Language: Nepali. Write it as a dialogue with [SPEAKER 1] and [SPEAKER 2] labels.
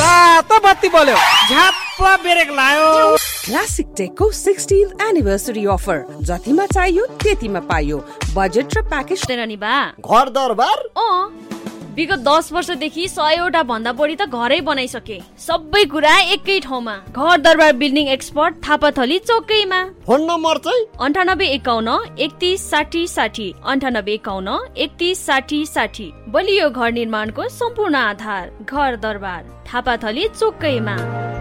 [SPEAKER 1] रातो बत्ती बल्यो, झ्याप्प ब्रेक लायो।
[SPEAKER 2] क्लासिक टेकको 16th एनिभर्सरी अफर, जतिमा चाहियो त्यतिमा पाइयो। बजेट र प्याकेज
[SPEAKER 3] नि बा।
[SPEAKER 4] घर दरबार
[SPEAKER 3] विगत 10 वर्षदेखि 100 भन्दा बढी त घरै बनाइसके। सबै कुरा एकै ठाउँमा। घर दरबार building expert, Thapathali चौकैमा।
[SPEAKER 4] Phone number चाहिँ
[SPEAKER 3] 9851 31 60 60, 9851 31 60 60। बलियो घर निर्माणको सम्पूर्ण आधार घर दरबार, थापाथली चौकैमा।